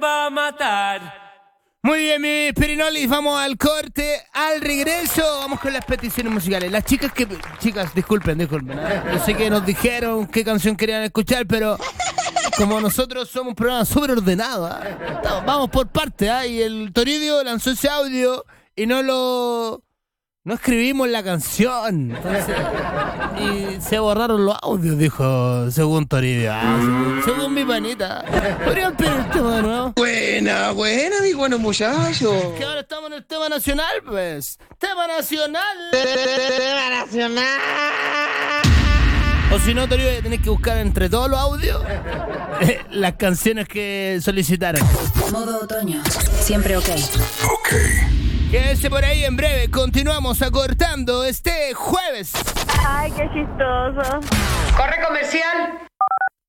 Va a matar. Muy bien, mi Pirinolis, vamos al corte. Al regreso vamos con las peticiones musicales. Las chicas, disculpen, ¿eh? Yo sé que nos dijeron qué canción querían escuchar, pero como nosotros somos un programa súper ordenado, ¿eh? Vamos por partes, ¿eh? Y el Toribio lanzó ese audio y no escribimos la canción. Entonces, y se borraron los audios, dijo, según Toribio. Según mi panita. ¿Podrían pedir el tema de nuevo? Buena, mi bueno muchacho. Que ahora estamos en el tema nacional, pues. ¡Tema nacional! ¡Tema nacional! O si no, Toribio, tenés que buscar entre todos los audios las canciones que solicitaron. Modo otoño. Siempre ok. Quédese por ahí, en breve continuamos acortando este jueves. Ay, qué chistoso. Corre comercial.